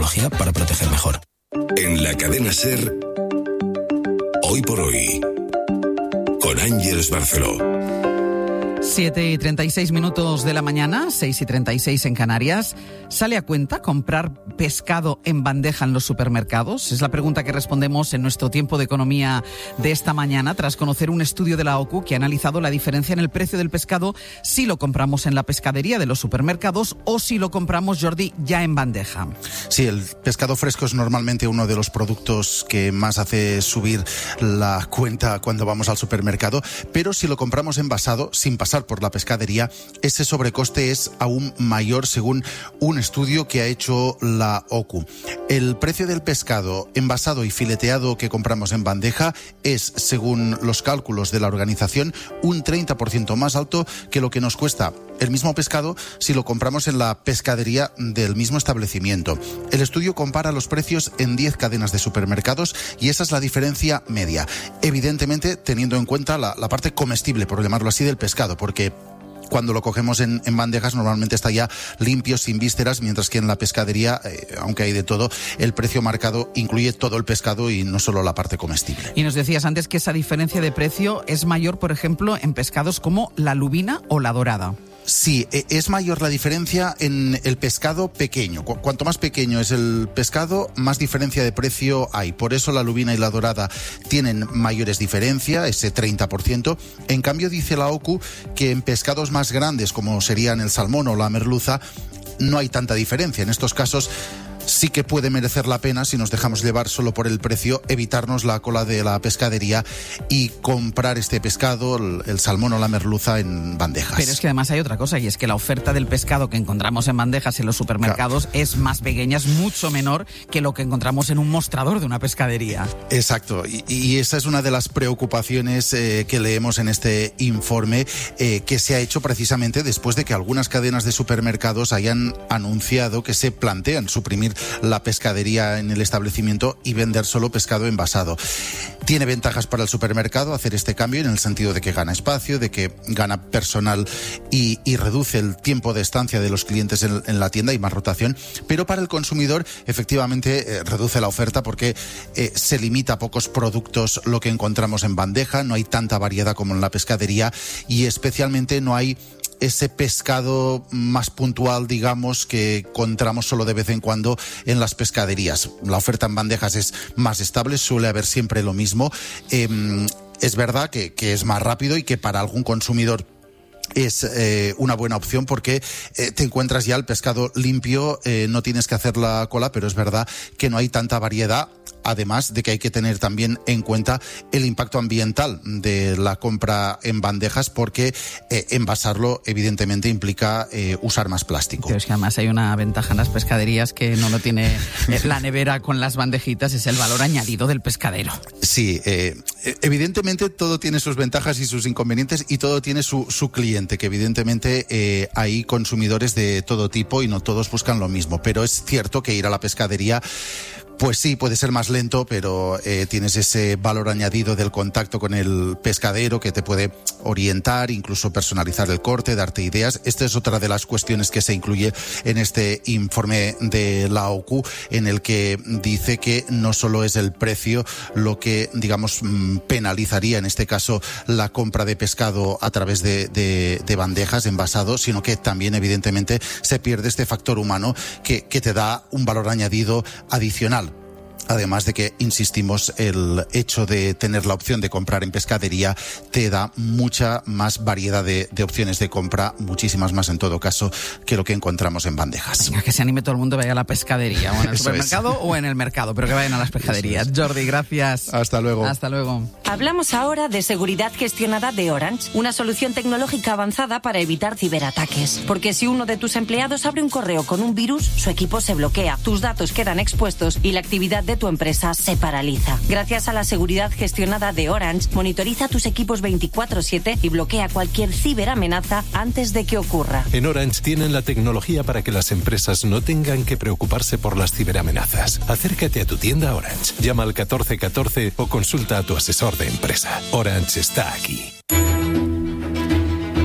tecnología para proteger mejor. En la cadena SER, Hoy por Hoy, con Ángeles Barceló. 7:36 de la mañana, 6:36 en Canarias. ¿Sale a cuenta comprar pescado en bandeja en los supermercados? Es la pregunta que respondemos en nuestro tiempo de economía de esta mañana, tras conocer un estudio de la OCU que ha analizado la diferencia en el precio del pescado si lo compramos en la pescadería de los supermercados o si lo compramos, Jordi, ya en bandeja. Sí, el pescado fresco es normalmente uno de los productos que más hace subir la cuenta cuando vamos al supermercado, pero si lo compramos envasado, sin pasar por la pescadería, ese sobrecoste es aún mayor según un estudio que ha hecho la OCU. El precio del pescado envasado y fileteado que compramos en bandeja es, según los cálculos de la organización, un 30% más alto que lo que nos cuesta el mismo pescado si lo compramos en la pescadería del mismo establecimiento. El estudio compara los precios en 10 cadenas de supermercados y esa es la diferencia media. Evidentemente, teniendo en cuenta la parte comestible, por llamarlo así, del pescado, porque cuando lo cogemos en bandejas normalmente está ya limpio, sin vísceras, mientras que en la pescadería, aunque hay de todo, el precio marcado incluye todo el pescado y no solo la parte comestible. Y nos decías antes que esa diferencia de precio es mayor, por ejemplo, en pescados como la lubina o la dorada. Sí, es mayor la diferencia en el pescado pequeño. Cuanto más pequeño es el pescado, más diferencia de precio hay. Por eso la lubina y la dorada tienen mayores diferencias, ese 30%. En cambio, dice la OCU que en pescados más grandes, como serían el salmón o la merluza, no hay tanta diferencia. En estos casos sí que puede merecer la pena, si nos dejamos llevar solo por el precio, evitarnos la cola de la pescadería y comprar este pescado, el salmón o la merluza, en bandejas. Pero es que además hay otra cosa, y es que la oferta del pescado que encontramos en bandejas en los supermercados es más pequeña, es mucho menor que lo que encontramos en un mostrador de una pescadería. Exacto, y esa es una de las preocupaciones que leemos en este informe, que se ha hecho precisamente después de que algunas cadenas de supermercados hayan anunciado que se plantean suprimir la pescadería en el establecimiento y vender solo pescado envasado. Tiene ventajas para el supermercado hacer este cambio, en el sentido de que gana espacio, de que gana personal y reduce el tiempo de estancia de los clientes en la tienda y más rotación, pero para el consumidor efectivamente reduce la oferta porque se limita a pocos productos lo que encontramos en bandeja, no hay tanta variedad como en la pescadería y especialmente no hay ese pescado más puntual, digamos, que encontramos solo de vez en cuando en las pescaderías. La oferta en bandejas es más estable, suele haber siempre lo mismo. Es verdad que es más rápido y que para algún consumidor es una buena opción porque te encuentras ya el pescado limpio, no tienes que hacer la cola, pero es verdad que no hay tanta variedad. Además de que hay que tener también en cuenta el impacto ambiental de la compra en bandejas, porque envasarlo evidentemente implica usar más plástico. Pero es que además hay una ventaja en las pescaderías que no lo tiene la nevera con las bandejitas, es el valor añadido del pescadero. Sí, evidentemente todo tiene sus ventajas y sus inconvenientes y todo tiene su cliente, que evidentemente hay consumidores de todo tipo y no todos buscan lo mismo, pero es cierto que ir a la pescadería, pues sí, puede ser más lento, pero tienes ese valor añadido del contacto con el pescadero que te puede orientar, incluso personalizar el corte, darte ideas. Esta es otra de las cuestiones que se incluye en este informe de la OCU, en el que dice que no solo es el precio lo que, digamos, penalizaría en este caso la compra de pescado a través de bandejas envasados, sino que también evidentemente se pierde este factor humano que te da un valor añadido adicional. Además de que, insistimos, el hecho de tener la opción de comprar en pescadería te da mucha más variedad de opciones de compra, muchísimas más en todo caso que lo que encontramos en bandejas. Venga, que se anime todo el mundo, vaya a la pescadería, o en el supermercado o en el mercado, pero que vayan a las pescaderías. Jordi, gracias. Hasta luego. Hasta luego. Hablamos ahora de seguridad gestionada de Orange, una solución tecnológica avanzada para evitar ciberataques. Porque si uno de tus empleados abre un correo con un virus, su equipo se bloquea, tus datos quedan expuestos y la actividad de tu empresa se paraliza. Gracias a la seguridad gestionada de Orange, monitoriza tus equipos 24/7 y bloquea cualquier ciberamenaza antes de que ocurra. En Orange tienen la tecnología para que las empresas no tengan que preocuparse por las ciberamenazas. Acércate a tu tienda Orange, llama al 1414 o consulta a tu asesor de empresa. Orange está aquí.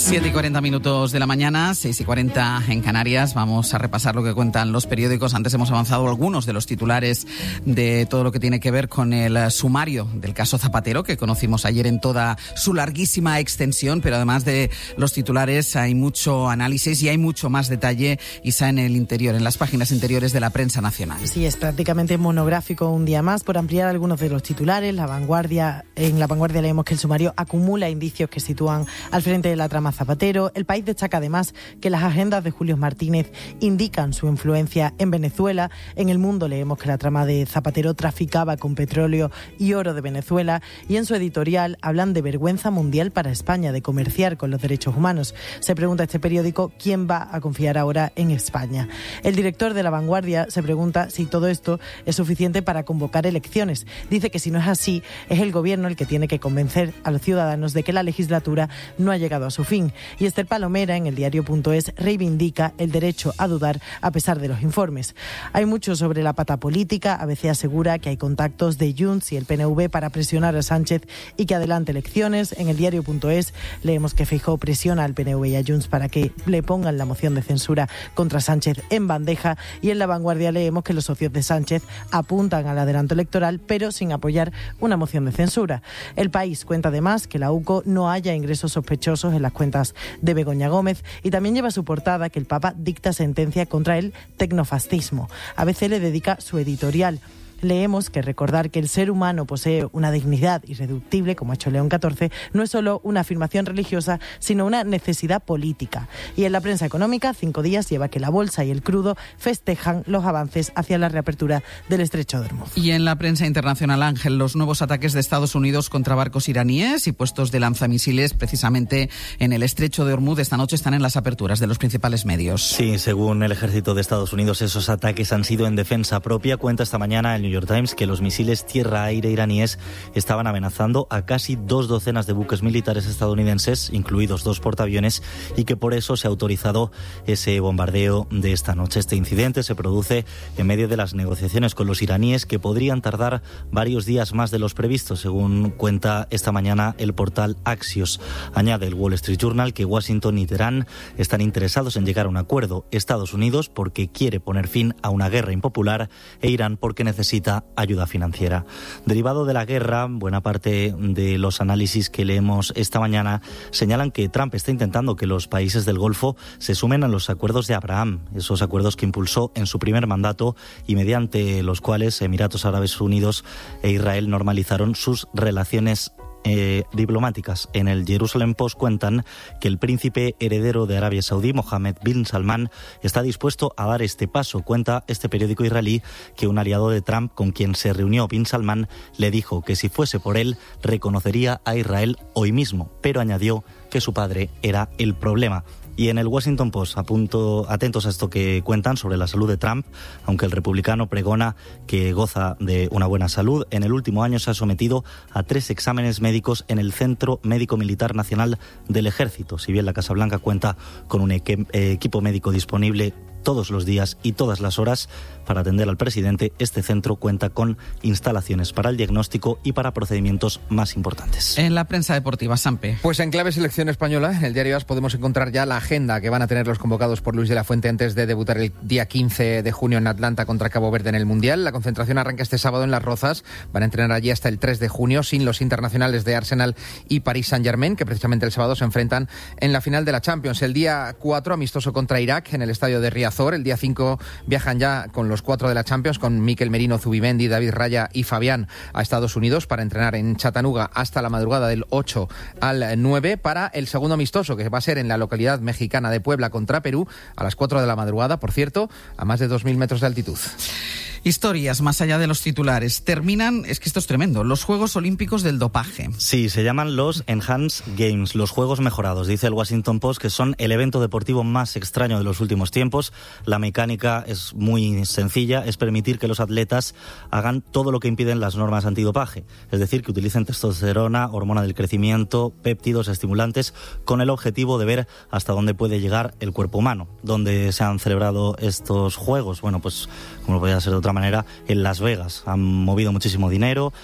7:40 de la mañana, 6:40 en Canarias. Vamos a repasar lo que cuentan los periódicos. Antes hemos avanzado algunos de los titulares de todo lo que tiene que ver con el sumario del caso Zapatero, que conocimos ayer en toda su larguísima extensión, pero además de los titulares hay mucho análisis y hay mucho más detalle, Isa, en el interior, en las páginas interiores de la prensa nacional. Sí, es prácticamente monográfico un día más. Por ampliar algunos de los titulares, en La Vanguardia leemos que el sumario acumula indicios que sitúan al frente de la trama Zapatero. El País destaca además que las agendas de Julio Martínez indican su influencia en Venezuela. En El Mundo leemos que la trama de Zapatero traficaba con petróleo y oro de Venezuela, y en su editorial hablan de vergüenza mundial para España de comerciar con los derechos humanos. Se pregunta este periódico quién va a confiar ahora en España. El director de La Vanguardia se pregunta si todo esto es suficiente para convocar elecciones. Dice que si no es así, es el gobierno el que tiene que convencer a los ciudadanos de que la legislatura no ha llegado a su fin. Y Esther Palomera, en el diario.es, reivindica el derecho a dudar a pesar de los informes. Hay mucho sobre la pata política. ABC asegura que hay contactos de Junts y el PNV para presionar a Sánchez y que adelante elecciones. En el diario.es leemos que Feijóo presiona al PNV y a Junts para que le pongan la moción de censura contra Sánchez en bandeja. Y en La Vanguardia leemos que los socios de Sánchez apuntan al adelanto electoral, pero sin apoyar una moción de censura. El País cuenta además que la UCO no haya ingresos sospechosos en las cuentas de Begoña Gómez, y también lleva a su portada que el Papa dicta sentencia contra el tecnofascismo. ABC le dedica su editorial. Leemos que recordar que el ser humano posee una dignidad irreductible, como ha hecho León XIV, no es solo una afirmación religiosa, sino una necesidad política. Y en la prensa económica, 5 días lleva que la bolsa y el crudo festejan los avances hacia la reapertura del estrecho de Hormuz. Y en la prensa internacional, Ángel, los nuevos ataques de Estados Unidos contra barcos iraníes y puestos de lanzamisiles precisamente en el estrecho de Hormuz esta noche están en las aperturas de los principales medios. Sí, según el ejército de Estados Unidos, esos ataques han sido en defensa propia. Cuenta esta mañana el New York Times que los misiles tierra-aire iraníes estaban amenazando a casi 2 docenas de buques militares estadounidenses, incluidos 2 portaaviones, y que por eso se ha autorizado ese bombardeo de esta noche. Este incidente se produce en medio de las negociaciones con los iraníes, que podrían tardar varios días más de los previstos, según cuenta esta mañana el portal Axios. Añade el Wall Street Journal que Washington y Teherán están interesados en llegar a un acuerdo. Estados Unidos porque quiere poner fin a una guerra impopular, e Irán porque necesita ayuda financiera. Derivado de la guerra, buena parte de los análisis que leemos esta mañana señalan que Trump está intentando que los países del Golfo se sumen a los acuerdos de Abraham, esos acuerdos que impulsó en su primer mandato y mediante los cuales Emiratos Árabes Unidos e Israel normalizaron sus relaciones diplomáticas. En el Jerusalem Post cuentan que el príncipe heredero de Arabia Saudí, Mohammed bin Salman, está dispuesto a dar este paso. Cuenta este periódico israelí que un aliado de Trump con quien se reunió bin Salman le dijo que si fuese por él reconocería a Israel hoy mismo, pero añadió que su padre era el problema. Y en el Washington Post, atentos a esto que cuentan sobre la salud de Trump, aunque el republicano pregona que goza de una buena salud. En el último año se ha sometido a 3 exámenes médicos en el Centro Médico Militar Nacional del Ejército. Si bien la Casa Blanca cuenta con un equipo médico disponible todos los días y todas las horas para atender al presidente, este centro cuenta con instalaciones para el diagnóstico y para procedimientos más importantes. En la prensa deportiva, Sampe. Pues en clave selección española, en el diario AS podemos encontrar ya la agenda que van a tener los convocados por Luis de la Fuente antes de debutar el día 15 de junio en Atlanta contra Cabo Verde en el Mundial. La concentración arranca este sábado en Las Rozas. Van a entrenar allí hasta el 3 de junio sin los internacionales de Arsenal y Paris Saint-Germain, que precisamente el sábado se enfrentan en la final de la Champions. El día 4, amistoso contra Irak en el estadio de Riazor. El día 5 viajan ya con los 4 de la Champions, con Mikel Merino, Zubimendi, David Raya y Fabián a Estados Unidos para entrenar en Chattanooga hasta la madrugada del 8 al 9 para el segundo amistoso, que va a ser en la localidad mexicana de Puebla contra Perú a las 4 de la madrugada, por cierto, a más de 2.000 metros de altitud. Historias más allá de los titulares. Terminan, es que esto es tremendo, los Juegos Olímpicos del dopaje. Sí, se llaman los Enhanced Games, los Juegos Mejorados. Dice el Washington Post que son el evento deportivo más extraño de los últimos tiempos. La mecánica es muy sencilla, es permitir que los atletas hagan todo lo que impiden las normas antidopaje. Es decir, que utilicen testosterona, hormona del crecimiento, péptidos, estimulantes, con el objetivo de ver hasta dónde puede llegar el cuerpo humano. ¿Dónde se han celebrado estos Juegos? Bueno, pues como podría ser de otra manera, en Las Vegas. Han movido muchísimo dinero.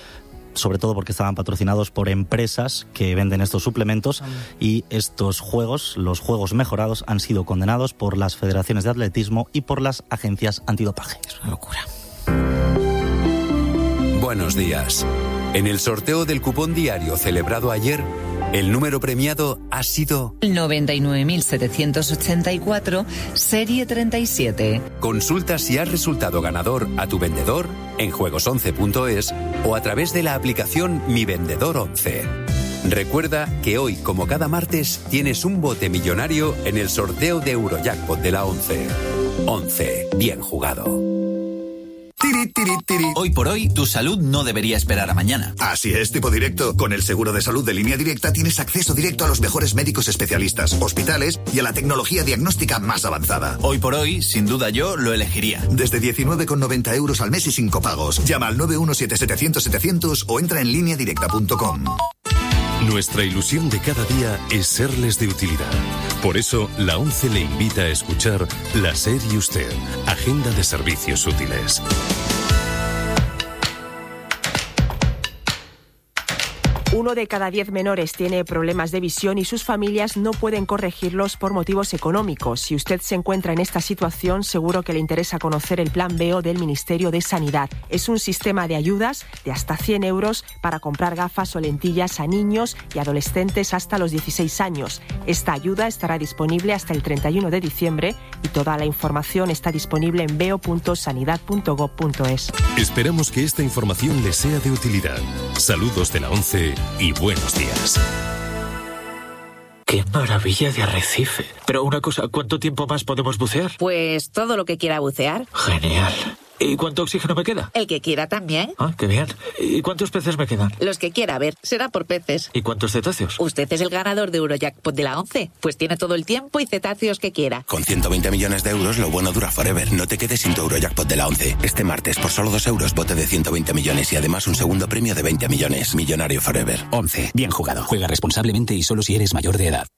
sobre todo porque estaban patrocinados por empresas que venden estos suplementos, y estos juegos, los juegos mejorados, han sido condenados por las federaciones de atletismo y por las agencias antidopaje. Es una locura. Buenos días. En el sorteo del cupón diario celebrado ayer, el número premiado ha sido 99.784, serie 37. Consulta si has resultado ganador a tu vendedor en juegos11.es o a través de la aplicación Mi Vendedor 11. Recuerda que hoy, como cada martes, tienes un bote millonario en el sorteo de Eurojackpot de la 11. 11. Bien jugado. Hoy por hoy, tu salud no debería esperar a mañana. Así es, tipo directo. Con el seguro de salud de Línea Directa tienes acceso directo a los mejores médicos especialistas, hospitales y a la tecnología diagnóstica más avanzada. Hoy por hoy, sin duda yo lo elegiría. Desde 19,90 euros al mes y sin copagos. Llama al 917-700-700 o entra en lineadirecta.com. Nuestra ilusión de cada día es serles de utilidad. Por eso, la ONCE le invita a escuchar La SER y Usted, Agenda de Servicios Útiles. Uno de cada 10 menores tiene problemas de visión y sus familias no pueden corregirlos por motivos económicos. Si usted se encuentra en esta situación, seguro que le interesa conocer el Plan BEO del Ministerio de Sanidad. Es un sistema de ayudas de hasta 100 euros para comprar gafas o lentillas a niños y adolescentes hasta los 16 años. Esta ayuda estará disponible hasta el 31 de diciembre y toda la información está disponible en beo.sanidad.gov.es. Esperamos que esta información le sea de utilidad. Saludos de la ONCE y buenos días. ¡Qué maravilla de arrecife! Pero una cosa, ¿cuánto tiempo más podemos bucear? Pues todo lo que quiera bucear. Genial. ¿Y cuánto oxígeno me queda? El que quiera también. Ah, qué bien. ¿Y cuántos peces me quedan? Los que quiera, a ver, será por peces. ¿Y cuántos cetáceos? Usted es el ganador de Eurojackpot de la 11. Pues tiene todo el tiempo y cetáceos que quiera. Con 120 millones de euros, lo bueno dura forever. No te quedes sin tu Eurojackpot de la 11. Este martes, por solo 2 euros, bote de 120 millones y además un segundo premio de 20 millones. Millonario forever. 11. Bien jugado. Juega responsablemente y solo si eres mayor de edad.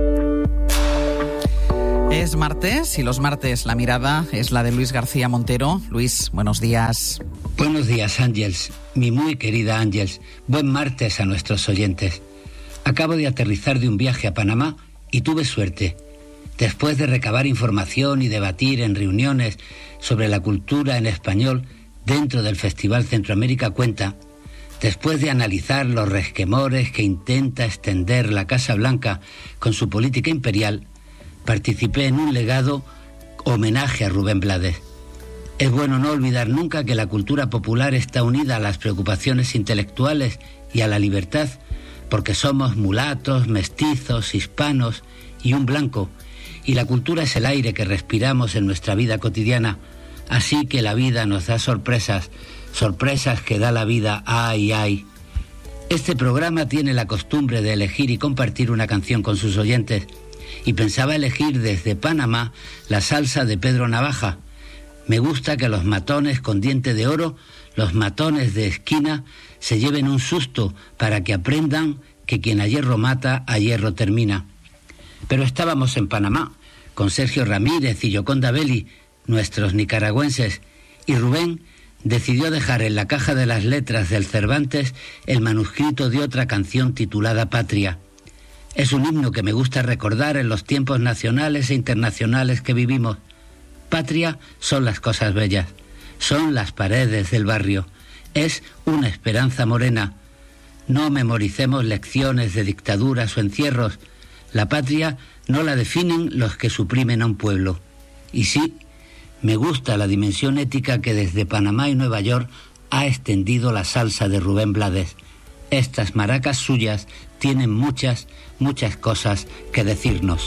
Es martes y los martes la mirada es la de Luis García Montero. Luis, buenos días. Buenos días, Ángels, mi muy querida Ángels. Buen martes a nuestros oyentes. Acabo de aterrizar de un viaje a Panamá y tuve suerte. Después de recabar información y debatir en reuniones sobre la cultura en español dentro del Festival Centroamérica Cuenta, después de analizar los resquemores que intenta extender la Casa Blanca con su política imperial, participé en un legado homenaje a Rubén Blades. Es bueno no olvidar nunca que la cultura popular está unida a las preocupaciones intelectuales y a la libertad, porque somos mulatos, mestizos, hispanos y un blanco, y la cultura es el aire que respiramos en nuestra vida cotidiana, así que la vida nos da sorpresas, sorpresas que da la vida, ay, ay. Este programa tiene la costumbre de elegir y compartir una canción con sus oyentes, y pensaba elegir desde Panamá la salsa de Pedro Navaja. Me gusta que los matones con diente de oro, los matones de esquina, se lleven un susto para que aprendan que quien a hierro mata, a hierro termina. Pero estábamos en Panamá, con Sergio Ramírez y Yoconda Belli, nuestros nicaragüenses, y Rubén decidió dejar en la caja de las letras del Cervantes el manuscrito de otra canción titulada Patria. Es un himno que me gusta recordar en los tiempos nacionales e internacionales que vivimos. Patria son las cosas bellas, son las paredes del barrio, es una esperanza morena. No memoricemos lecciones de dictaduras o encierros. La patria no la definen los que suprimen a un pueblo. Y sí, me gusta la dimensión ética que desde Panamá y Nueva York ha extendido la salsa de Rubén Blades. Estas maracas suyas tienen muchas cosas que decirnos.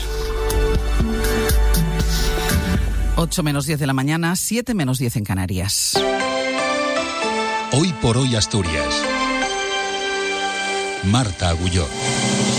8 menos 10 de la mañana, 7 menos 10 en Canarias. Hoy por hoy Asturias. Marta Agulló.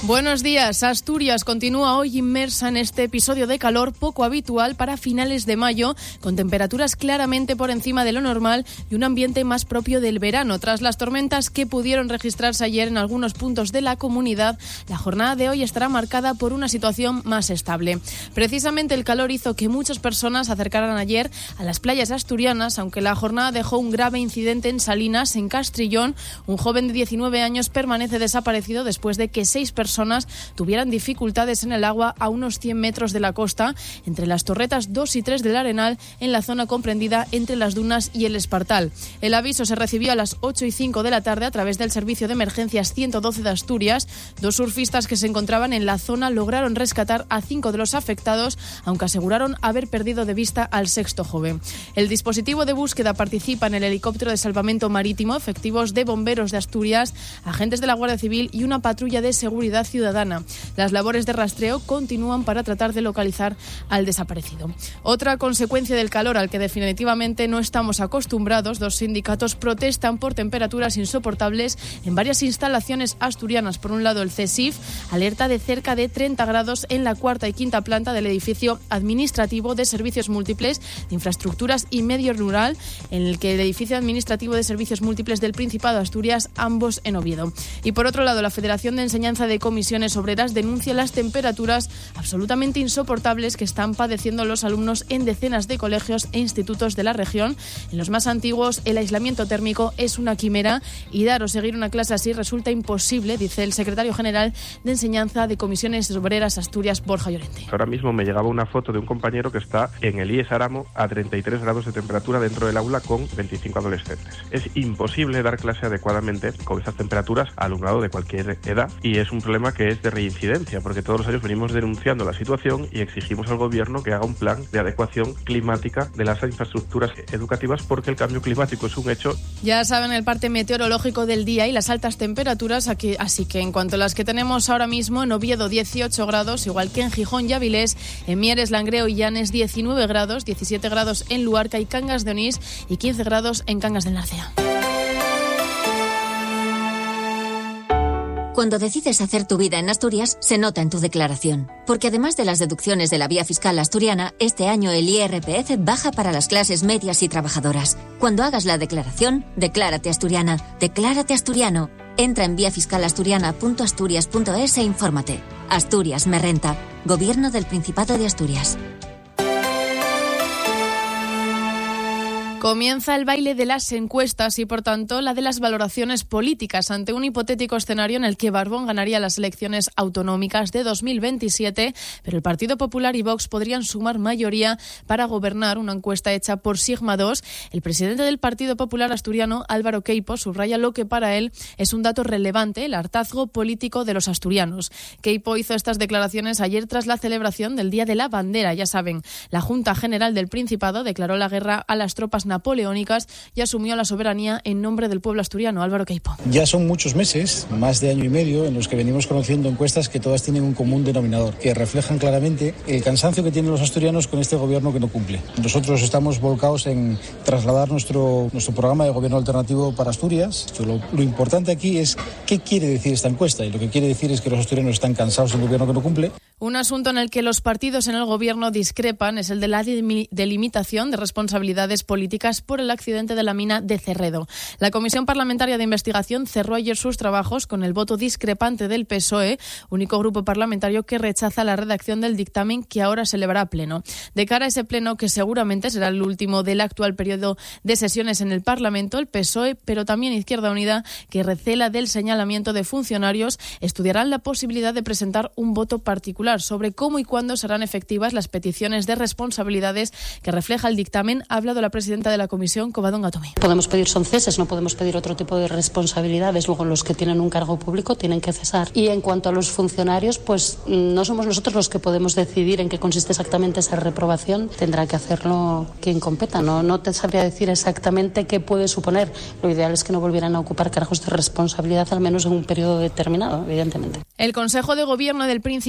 Buenos días. Asturias continúa hoy inmersa en este episodio de calor poco habitual para finales de mayo, con temperaturas claramente por encima de lo normal y un ambiente más propio del verano. Tras las tormentas que pudieron registrarse ayer en algunos puntos de la comunidad, la jornada de hoy estará marcada por una situación más estable. Precisamente el calor hizo que muchas personas se acercaran ayer a las playas asturianas, aunque la jornada dejó un grave incidente en Salinas, en Castrillón. Un joven de 19 años permanece desaparecido después de que 6 personas tuvieran dificultades en el agua a unos 100 metros de la costa, entre las torretas 2 y 3 del Arenal, en la zona comprendida entre las Dunas y el Espartal. El aviso se recibió a las 8 y 5 de la tarde a través del Servicio de Emergencias 112 de Asturias. 2 surfistas que se encontraban en la zona lograron rescatar a 5 de los afectados, aunque aseguraron haber perdido de vista al 6º joven. El dispositivo de búsqueda participa en el helicóptero de salvamento marítimo, efectivos de bomberos de Asturias, agentes de la Guardia Civil y una patrulla de seguridad ciudadana. Las labores de rastreo continúan para tratar de localizar al desaparecido. Otra consecuencia del calor al que definitivamente no estamos acostumbrados: 2 sindicatos protestan por temperaturas insoportables en varias instalaciones asturianas. Por un lado, el CESIF alerta de cerca de 30 grados en la 4ª y 5ª planta del edificio administrativo de servicios múltiples de infraestructuras y medio rural, en el que el edificio administrativo de servicios múltiples del Principado de Asturias, ambos en Oviedo. Y por otro lado, la Federación de Enseñanza de Comisiones Obreras denuncia las temperaturas absolutamente insoportables que están padeciendo los alumnos en decenas de colegios e institutos de la región. En los más antiguos, el aislamiento térmico es una quimera y dar o seguir una clase así resulta imposible, dice el secretario general de Enseñanza de Comisiones Obreras Asturias, Borja Llorente. Ahora mismo me llegaba una foto de un compañero que está en el IES Aramo a 33 grados de temperatura dentro del aula con 25 adolescentes. Es imposible dar clase adecuadamente con esas temperaturas a alumnado de cualquier edad, y es un problema que es de reincidencia, porque todos los años venimos denunciando la situación y exigimos al gobierno que haga un plan de adecuación climática de las infraestructuras educativas, porque el cambio climático es un hecho. Ya saben el parte meteorológico del día y las altas temperaturas aquí, así que en cuanto a las que tenemos ahora mismo, en Oviedo 18 grados, igual que en Gijón y Avilés, en Mieres, Langreo y Llanes 19 grados, 17 grados en Luarca y Cangas de Onís y 15 grados en Cangas del Narcea. Cuando decides hacer tu vida en Asturias, se nota en tu declaración. Porque además de las deducciones de la vía fiscal asturiana, este año el IRPF baja para las clases medias y trabajadoras. Cuando hagas la declaración, declárate asturiana, declárate asturiano. Entra en viafiscalasturiana.asturias.es e infórmate. Asturias me renta. Gobierno del Principado de Asturias. Comienza el baile de las encuestas y, por tanto, la de las valoraciones políticas ante un hipotético escenario en el que Barbón ganaría las elecciones autonómicas de 2027, pero el Partido Popular y Vox podrían sumar mayoría para gobernar. Una encuesta hecha por Sigma 2. El presidente del Partido Popular asturiano, Álvaro Queipo, subraya lo que para él es un dato relevante: el hartazgo político de los asturianos. Queipo hizo estas declaraciones ayer tras la celebración del Día de la Bandera. Ya saben, la Junta General del Principado declaró la guerra a las tropas napoleónicas y asumió la soberanía en nombre del pueblo asturiano. Álvaro Queipo. Ya son muchos meses, más de año y medio, en los que venimos conociendo encuestas que todas tienen un común denominador, que reflejan claramente el cansancio que tienen los asturianos con este gobierno que no cumple. Nosotros estamos volcados en trasladar nuestro programa de gobierno alternativo para Asturias. Lo importante aquí es qué quiere decir esta encuesta, y lo que quiere decir es que los asturianos están cansados de un gobierno que no cumple. Un asunto en el que los partidos en el gobierno discrepan es el de la delimitación de responsabilidades políticas por el accidente de la mina de Cerredo. La Comisión Parlamentaria de Investigación cerró ayer sus trabajos con el voto discrepante del PSOE, único grupo parlamentario que rechaza la redacción del dictamen que ahora se elevará a pleno. De cara a ese pleno, que seguramente será el último del actual periodo de sesiones en el Parlamento, el PSOE, pero también Izquierda Unida, que recela del señalamiento de funcionarios, estudiarán la posibilidad de presentar un voto particular sobre cómo y cuándo serán efectivas las peticiones de responsabilidades que refleja el dictamen. Ha hablado la presidenta de la Comisión, Covadonga Tomé. Podemos pedir son ceses, no podemos pedir otro tipo de responsabilidades. Luego los que tienen un cargo público tienen que cesar. Y en cuanto a los funcionarios, pues no somos nosotros los que podemos decidir en qué consiste exactamente esa reprobación. Tendrá que hacerlo quien competa. No te sabría decir exactamente qué puede suponer. Lo ideal es que no volvieran a ocupar cargos de responsabilidad, al menos en un periodo determinado, evidentemente. El Consejo de Gobierno del Principado ha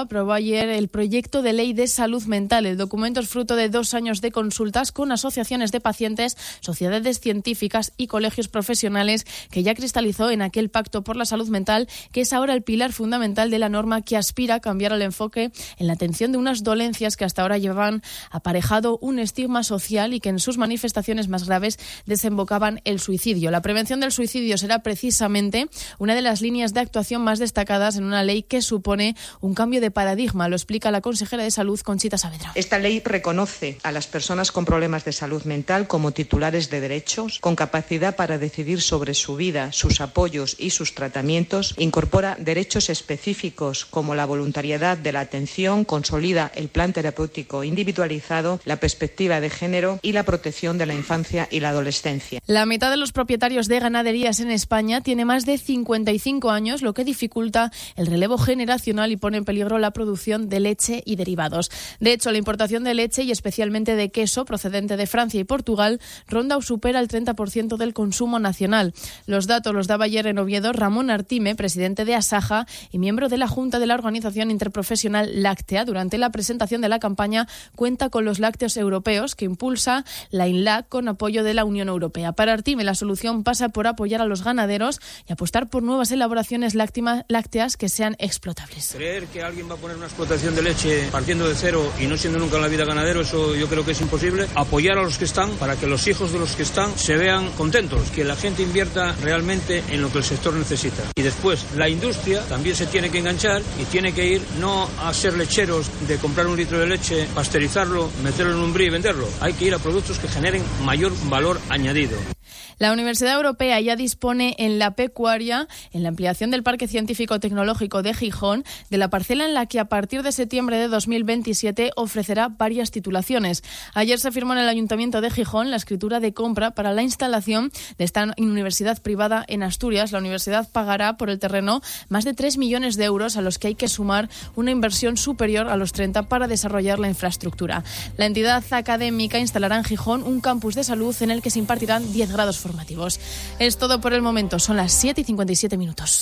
aprobó ayer el proyecto de ley de salud mental. El documento es fruto de 2 años de consultas con asociaciones de pacientes, sociedades científicas y colegios profesionales, que ya cristalizó en aquel pacto por la salud mental, que es ahora el pilar fundamental de la norma, que aspira a cambiar el enfoque en la atención de unas dolencias que hasta ahora llevaban aparejado un estigma social y que en sus manifestaciones más graves desembocaban el suicidio. La prevención del suicidio será precisamente una de las líneas de actuación más destacadas en una ley que supone un cambio de paradigma. Lo explica la consejera de Salud, Conchita Saavedra. Esta ley reconoce a las personas con problemas de salud mental como titulares de derechos, con capacidad para decidir sobre su vida, sus apoyos y sus tratamientos, incorpora derechos específicos como la voluntariedad de la atención, consolida el plan terapéutico individualizado, la perspectiva de género y la protección de la infancia y la adolescencia. La mitad de los propietarios de ganaderías en España tiene más de 55 años, lo que dificulta el relevo generacional y pone en peligro la producción de leche y derivados. De hecho, la importación de leche y especialmente de queso procedente de Francia y Portugal ronda o supera el 30% del consumo nacional. Los datos los daba ayer en Oviedo Ramón Artime, presidente de Asaja y miembro de la Junta de la Organización Interprofesional Láctea. Durante la presentación de la campaña Cuenta con los lácteos europeos, que impulsa la INLAC con apoyo de la Unión Europea. Para Artime, la solución pasa por apoyar a los ganaderos y apostar por nuevas elaboraciones lácteas que sean explotables. Creer que alguien va a poner una explotación de leche partiendo de cero y no siendo nunca en la vida ganadero, eso yo creo que es imposible. Apoyar a los que están para que los hijos de los que están se vean contentos, que la gente invierta realmente en lo que el sector necesita. Y después, la industria también se tiene que enganchar y tiene que ir no a ser lecheros de comprar un litro de leche, pasteurizarlo, meterlo en un brie y venderlo. Hay que ir a productos que generen mayor valor añadido. La Universidad Europea ya dispone en la pecuaria, en la ampliación del Parque Científico Tecnológico de Gijón, de la parcela en la que a partir de septiembre de 2027 ofrecerá varias titulaciones. Ayer se firmó en el Ayuntamiento de Gijón la escritura de compra para la instalación de esta universidad privada en Asturias. La universidad pagará por el terreno más de 3 millones de euros, a los que hay que sumar una inversión superior a los 30 para desarrollar la infraestructura. La entidad académica instalará en Gijón un campus de salud en el que se impartirán 10 grados formativos. Es todo por el momento. Son las 7:57 minutos.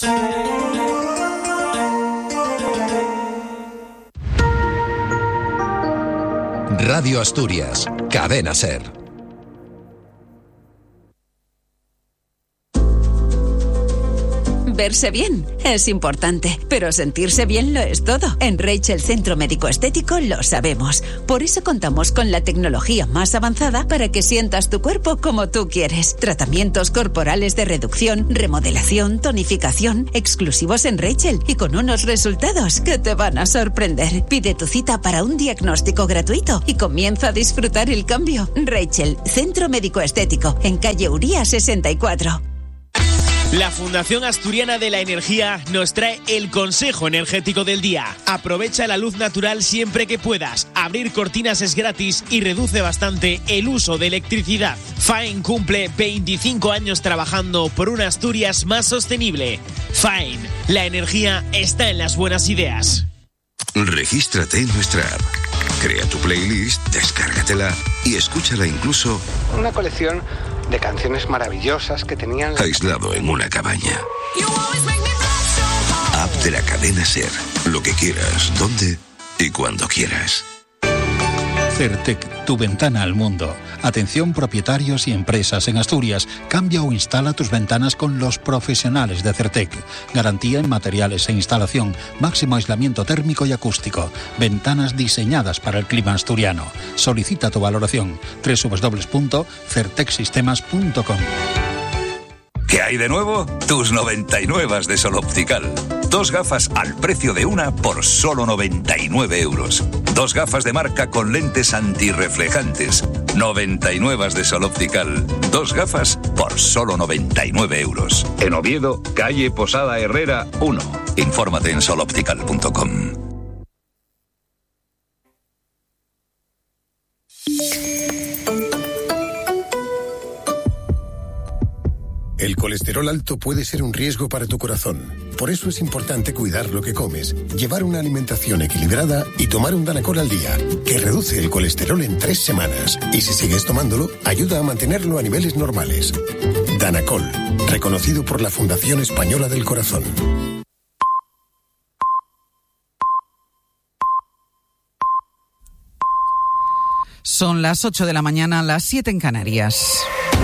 Radio Asturias, Cadena SER. Verse bien es importante, pero sentirse bien lo es todo. En Rachel Centro Médico Estético lo sabemos. Por eso contamos con la tecnología más avanzada para que sientas tu cuerpo como tú quieres. Tratamientos corporales de reducción, remodelación, tonificación, exclusivos en Rachel y con unos resultados que te van a sorprender. Pide tu cita para un diagnóstico gratuito y comienza a disfrutar el cambio. Rachel Centro Médico Estético, en calle Uría 64. La Fundación Asturiana de la Energía nos trae el consejo energético del día. Aprovecha la luz natural siempre que puedas. Abrir cortinas es gratis y reduce bastante el uso de electricidad. FAEN cumple 25 años trabajando por una Asturias más sostenible. FAEN, la energía está en las buenas ideas. Regístrate en nuestra app. Crea tu playlist, descárgatela y escúchala incluso. Una colección de canciones maravillosas que tenían aislado en una cabaña. App de la cadena SER. Lo que quieras, donde y cuando quieras. Certec, tu ventana al mundo. Atención propietarios y empresas en Asturias. Cambia o instala tus ventanas con los profesionales de Certec. Garantía en materiales e instalación. Máximo aislamiento térmico y acústico. Ventanas diseñadas para el clima asturiano. Solicita tu valoración. www.certecsistemas.com. ¿Qué hay de nuevo? Tus 99 de Sol Optical. 2 gafas al precio de una por solo 99 euros. 2 gafas de marca con lentes antirreflejantes. 99 de Sol Optical. 2 gafas por solo 99 euros. En Oviedo, calle Posada Herrera 1. Infórmate en soloptical.com. El colesterol alto puede ser un riesgo para tu corazón. Por eso es importante cuidar lo que comes, llevar una alimentación equilibrada y tomar un Danacol al día, que reduce el colesterol en 3 semanas. Y si sigues tomándolo, ayuda a mantenerlo a niveles normales. Danacol, reconocido por la Fundación Española del Corazón. Son las 8 de la mañana, las 7 en Canarias.